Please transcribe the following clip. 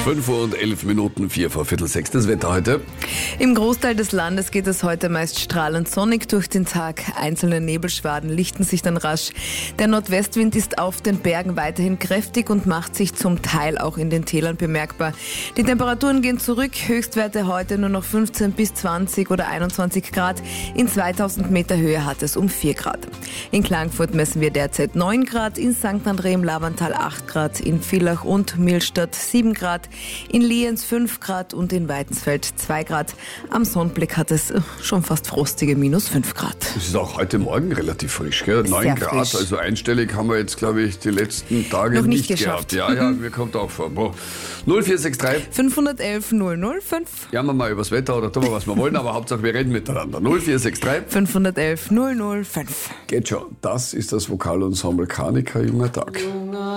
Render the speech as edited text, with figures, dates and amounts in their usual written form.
5:11, 4 vor Viertel 6. Das Wetter heute. Im Großteil des Landes geht es heute meist strahlend sonnig durch den Tag. Einzelne Nebelschwaden lichten sich dann rasch. Der Nordwestwind ist auf den Bergen weiterhin kräftig und macht sich zum Teil auch in den Tälern bemerkbar. Die Temperaturen gehen zurück. Höchstwerte heute nur noch 15 bis 20 oder 21 Grad. In 2000 Meter Höhe hat es um 4 Grad. In Klagenfurt messen wir derzeit 9 Grad, in St. André im Lavantal 8 Grad, in Villach und Millstatt 7 Grad, in Lienz 5 Grad und in Weidensfeld 2 Grad. Am Sonnenblick hat es schon fast frostige -5 Grad. Es ist auch heute Morgen relativ frisch, gell? 9 Grad, frisch. also einstellig haben wir jetzt, glaube ich, die letzten Tage Noch nicht gehabt. geschafft. Ja, mir kommt auch vor. 0463 511 005. jammern wir mal übers Wetter oder tun wir, was wir wollen, aber Hauptsache wir reden miteinander. 0463 511 005. geht schon. Das ist das Vokalensemble Kanika, junger Tag.